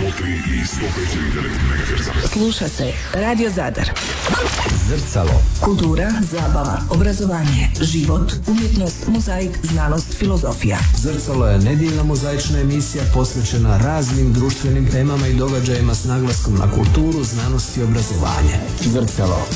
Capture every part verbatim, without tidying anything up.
tri i sto pet zarez devet megaherca. Sluša se Radio Zadar. Zrcalo. Kultura, zabava, obrazovanje, život, umjetnost, mozaik, znanost, filozofija. Zrcalo je nedjeljna mozaična emisija posvećena raznim društvenim temama i događajima s naglaskom na kulturu, znanost i obrazovanje. Zrcalo.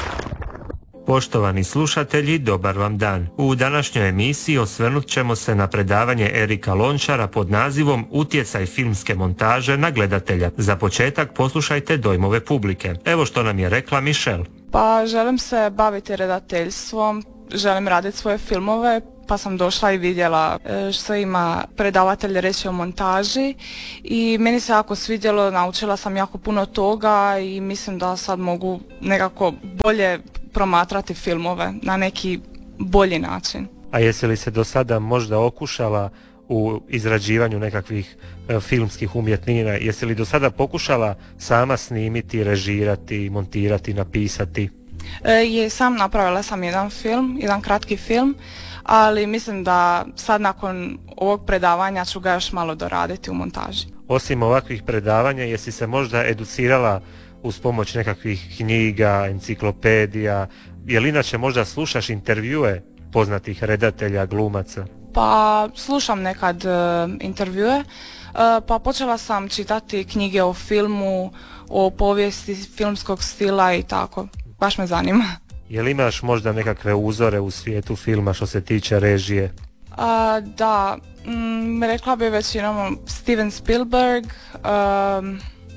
Poštovani slušatelji, dobar vam dan. U današnjoj emisiji osvrnut ćemo se na predavanje Erika Lončara pod nazivom Utjecaj filmske montaže na gledatelja. Za početak poslušajte dojmove publike. Evo što nam je rekla Michelle. Pa želim se baviti redateljstvom, želim raditi svoje filmove, pa sam došla i vidjela što ima predavatelj reći o montaži i meni se jako svidjelo, naučila sam jako puno toga i mislim da sad mogu nekako bolje promatrati filmove na neki bolji način. A jesi li se do sada možda okušala u izrađivanju nekakvih e, filmskih umjetnina? Jesi li do sada pokušala sama snimiti, režirati, montirati, napisati? E, jesam, napravila sam jedan film, jedan kratki film, ali mislim da sad nakon ovog predavanja ću ga još malo doraditi u montaži. Osim ovakvih predavanja, jesi se možda educirala uz pomoć nekakvih knjiga, enciklopedija? Jel inače možda slušaš intervjue poznatih redatelja, glumaca? Pa slušam nekad uh, intervjue, uh, pa počela sam čitati knjige o filmu, o povijesti filmskog stila i tako. Baš me zanima. Jel imaš možda nekakve uzore u svijetu filma što se tiče režije? Uh, da, mm, rekla bi većinom Steven Spielberg, um,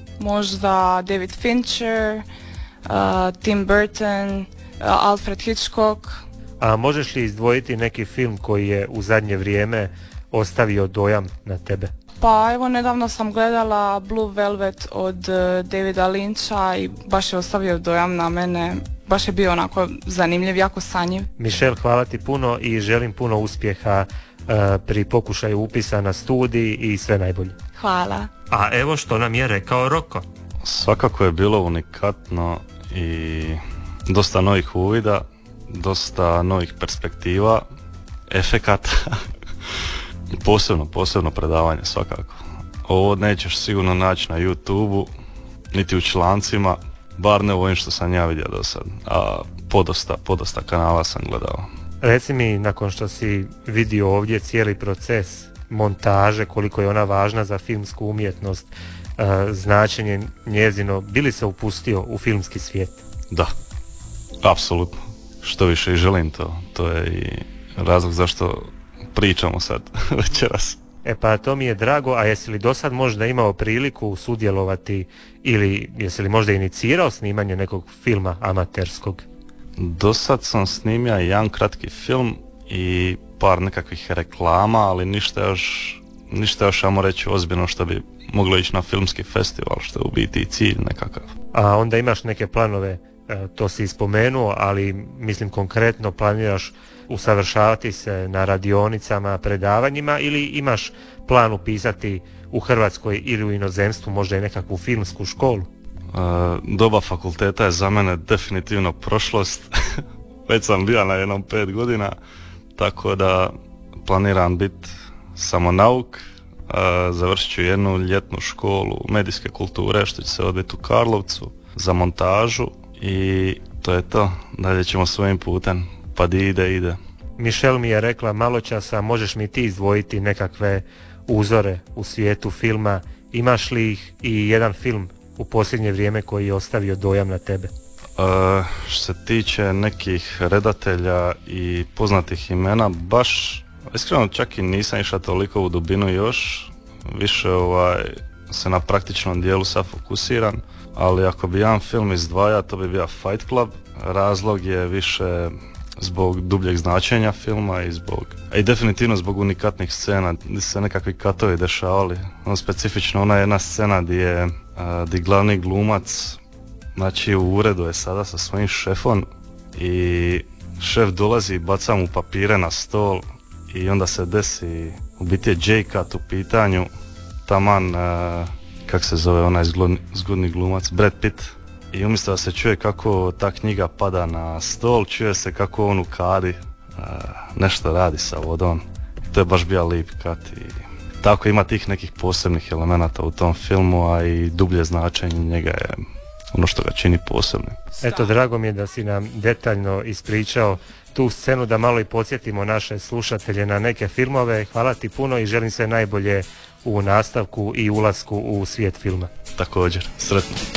možda David Fincher, uh, Tim Burton, uh, Alfred Hitchcock. A možeš li izdvojiti neki film koji je u zadnje vrijeme ostavio dojam na tebe? Pa evo, nedavno sam gledala Blue Velvet od uh, Davida Lyncha i baš je ostavio dojam na mene. Baš je bio onako zanimljiv, jako sanjiv. Michelle, hvala ti puno i želim puno uspjeha uh, pri pokušaju upisa na studij i sve najbolje. Hvala. A evo što nam je rekao Roko. Svakako je bilo unikatno i dosta novih uvida, dosta novih perspektiva, efekata. posebno, posebno predavanje svakako. Ovo nećeš sigurno naći na YouTubeu, niti u člancima, bar ne u ovim što sam ja vidio do sad, a podosta, podosta kanala sam gledao. Reci mi, nakon što si vidio ovdje cijeli proces montaže, koliko je ona važna za filmsku umjetnost, uh, značenje njezino, bi li se upustio u filmski svijet? Da, apsolutno. Što više i želim to. To je i razlog zašto pričamo sad večeras. E pa to mi je drago, a jesi li do sad možda imao priliku sudjelovati ili jesi li možda inicirao snimanje nekog filma amaterskog? Do sad sam snimio jedan kratki film i par nekakvih reklama, ali ništa još, ništa još, ajmo reći, ozbiljno što bi moglo ići na filmski festival, što je u biti i cilj nekakav. A onda imaš neke planove, to si spomenuo, ali mislim konkretno planiraš usavršavati se na radionicama, predavanjima ili imaš plan upisati u Hrvatskoj ili u inozemstvu možda i nekakvu filmsku školu? E, doba fakulteta je za mene definitivno prošlost. Već sam bio na jednom pet godina, tako da planiram biti samo nauk. E, završit ću jednu ljetnu školu medijske kulture što će se odviti u Karlovcu za montažu i to je to. Dalje ćemo svojim putem, pa di ide, ide. Michelle mi je rekla malo časa, možeš mi ti izdvojiti nekakve uzore u svijetu filma, imaš li ih i jedan film u posljednje vrijeme koji je ostavio dojam na tebe? Uh, što se tiče nekih redatelja i poznatih imena, baš iskreno čak i nisam išao toliko u dubinu još, više ovaj, se na praktičnom dijelu sad fokusiram, ali ako bi jedan film izdvaja, to bi bio Fight Club. Razlog je više zbog dubljeg značenja filma i zbog, a i definitivno zbog unikatnih scena gdje se nekakvi katovi dešavali. Ono specifično ona jedna scena gdje je gdje glavni glumac, znači u uredu je sada sa svojim šefom i šef dolazi i baca mu papire na stol i onda se desi, u biti je J-Cut u pitanju, taman, uh, kak se zove onaj zgodni, zgodni glumac, Brad Pitt. I umjesto da se čuje kako ta knjiga pada na stol, čuje se kako on u kadi uh, nešto radi sa vodom. To je baš bio lip cut i tako ima tih nekih posebnih elemenata u tom filmu, a i dublje značenje njega je ono što ga čini posebnim. Eto, drago mi je da si nam detaljno ispričao tu scenu, da malo i podsjetimo naše slušatelje na neke filmove. Hvala ti puno i želim sve najbolje u nastavku i ulasku u svijet filma. Također, sretno.